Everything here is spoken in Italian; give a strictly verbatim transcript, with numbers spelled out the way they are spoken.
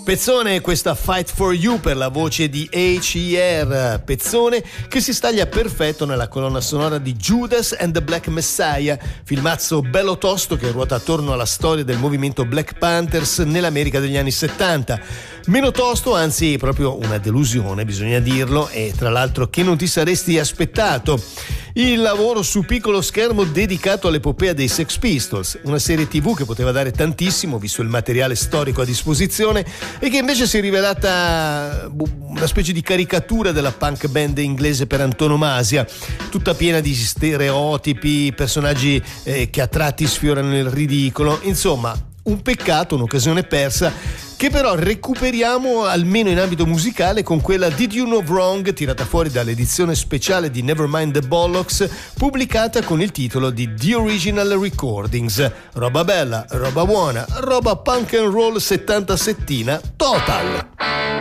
Pezzone, questa Fight for You per la voce di H E R, pezzone che si staglia perfetto nella colonna sonora di Judas and the Black Messiah, filmazzo bello tosto che ruota attorno alla storia del movimento Black Panthers nell'America degli anni settanta. Meno tosto, anzi proprio una delusione, bisogna dirlo, e tra l'altro che non ti saresti aspettato. Il lavoro su piccolo schermo dedicato all'epopea dei Sex Pistols, una serie tivù che poteva dare tantissimo visto il materiale storico a disposizione e che invece si è rivelata una specie di caricatura della punk band inglese per antonomasia, tutta piena di stereotipi, personaggi eh, che a tratti sfiorano il ridicolo. Insomma, un peccato, un'occasione persa, che però recuperiamo almeno in ambito musicale con quella Did You Know Wrong, tirata fuori dall'edizione speciale di Nevermind the Bollocks, pubblicata con il titolo di The Original Recordings. Roba bella, roba buona, roba punk and roll settantasettina total.